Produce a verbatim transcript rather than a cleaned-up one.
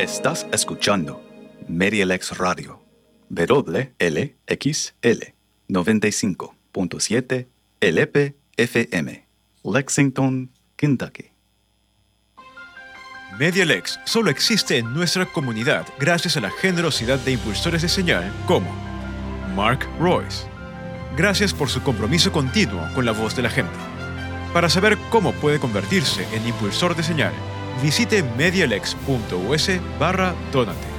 Estás escuchando MediaLex Radio, W L X L noventa y cinco punto siete L P F M, Lexington, Kentucky. MediaLex solo existe en nuestra comunidad gracias a la generosidad de impulsores de señal como Mark Royce. Gracias por su compromiso continuo con la voz de la gente. Para saber cómo puede convertirse en impulsor de señal, visite medialex punto u s barra donate.